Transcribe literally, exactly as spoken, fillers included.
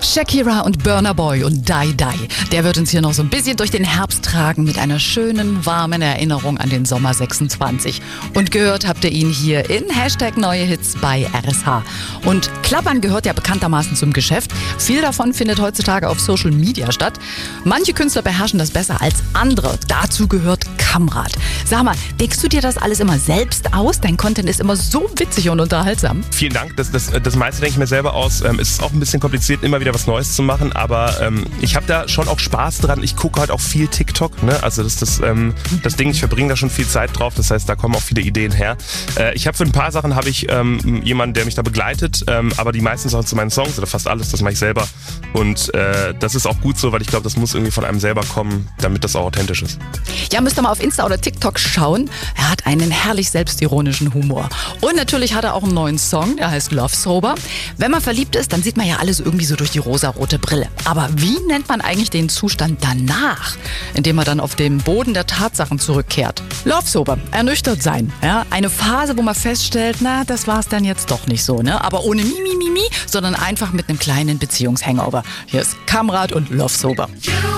Shakira und Burna Boy und Die Die. Der wird uns hier noch so ein bisschen durch den Herbst tragen mit einer schönen, warmen Erinnerung an den Sommer sechsundzwanzig. Und gehört habt ihr ihn hier in Hashtag Neue Hits bei R S H. Und Klappern gehört ja bekanntermaßen zum Geschäft. Viel davon findet heutzutage auf Social Media statt. Manche Künstler beherrschen das besser als andere. Dazu gehört Kamrat. Sag mal, denkst du dir das alles immer selbst aus? Dein Content ist immer so witzig und unterhaltsam. Vielen Dank. Das, das, das meiste denke ich mir selber aus. Ähm, es ist auch ein bisschen kompliziert, immer wieder was Neues zu machen, aber ähm, ich habe da schon auch Spaß dran. Ich gucke halt auch viel TikTok, ne? Also das ist das, ähm, das Ding, ich verbringe da schon viel Zeit drauf, das heißt, da kommen auch viele Ideen her. Äh, ich habe für ein paar Sachen habe ich ähm, jemanden, der mich da begleitet, ähm, aber die meisten Sachen zu meinen Songs oder fast alles, das mache ich selber und äh, das ist auch gut so, weil ich glaube, das muss irgendwie von einem selber kommen, damit das auch authentisch ist. Ja, müsst ihr mal auf Insta oder TikTok schauen. Er hat einen herrlich selbstironischen Humor. Und natürlich hat er auch einen neuen Song, der heißt Love Sober. Wenn man verliebt ist, dann sieht man ja alles irgendwie so durch die rosarote Brille. Aber wie nennt man eigentlich den Zustand danach, indem man dann auf den Boden der Tatsachen zurückkehrt? Love Sober, ernüchtert sein. Ja? Eine Phase, wo man feststellt, na, das war's dann jetzt doch nicht so. Ne? Aber ohne Mimi, Mimi, sondern einfach mit einem kleinen Beziehungshangover. Hier ist Kamrat und Love Sober.